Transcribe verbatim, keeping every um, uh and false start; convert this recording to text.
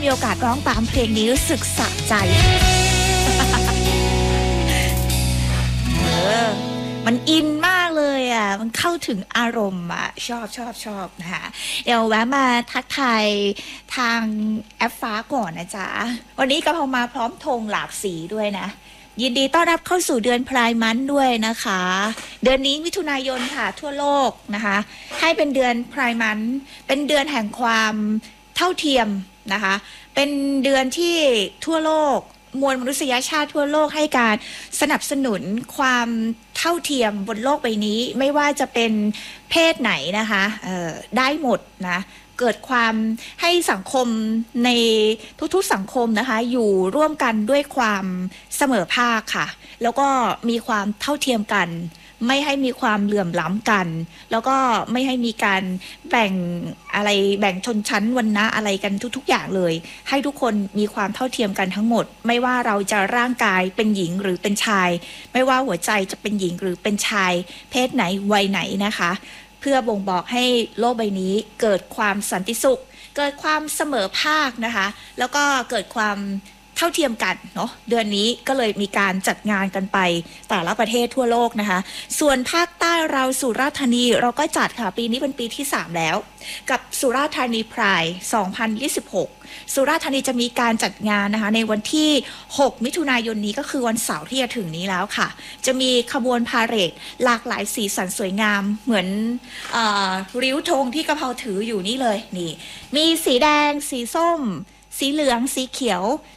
โอกาสร้องตามเพลงนี้รู้สึกสะใจ เออมันอินมากเลยอ่ะมันเข้าถึงอารมณ์อ่ะชอบชอบชอบนะคะเดี๋ยวแวะมาทักทายทางแอปฟ้าก่อนนะจ๊ะวันนี้กะเพรามาพร้อมธงหลากสีด้วยนะยินดีต้อนรับเข้าสู่เดือนพรายมันด้วยนะคะเดือนนี้มิถุนายนค่ะทั่วโลกนะคะให้เป็นเดือนพรายมันเป็นเดือนแห่งความเท่าเทียมนะคะเป็นเดือนที่ทั่วโลกมวลมนุษยชาติทั่วโลกให้การสนับสนุนความเท่าเทียมบนโลกใบนี้ไม่ว่าจะเป็นเพศไหนนะคะเอ่อได้หมดนะเกิดความให้สังคมในทุกๆสังคมนะคะอยู่ร่วมกันด้วยความเสมอภาคค่ะแล้วก็มีความเท่าเทียมกันไม่ให้มีความเหลื่อมล้ำกันแล้วก็ไม่ให้มีการแบ่งอะไรแบ่งชนชั้นวรรณะอะไรกันทุกๆอย่างเลยให้ทุกคนมีความเท่าเทียมกันทั้งหมดไม่ว่าเราจะร่างกายเป็นหญิงหรือเป็นชายไม่ว่าหัวใจจะเป็นหญิงหรือเป็นชายเพศไหนวัยไหนนะคะเพื่อบ่งบอกให้โลกใบนี้เกิดความสันติสุขเกิดความเสมอภาคนะคะแล้วก็เกิดความเท่าเทียมกันเนาะเดือนนี้ก็เลยมีการจัดงานกันไปแต่ละประเทศทั่วโลกนะคะส่วนภาคใต้เราสุราษฎร์ธานีเราก็จัดค่ะปีนี้เป็นปีที่สามแล้วกับสุราษฎร์ธานีไพร์สองพันยี่สิบหกสุราษฎร์ธานีจะมีการจัดงานนะคะในวันที่หกมิถุนายนนี้ก็คือวันเสาร์ที่จะถึงนี้แล้วค่ะจะมีขบวนพาเหรดหลากหลายสีสันสวยงามเหมือนเอ่อริ้วธงที่กะเพราถืออยู่นี่เลยนี่มีสีแดงสีส้มสีเหลืองสีเขียว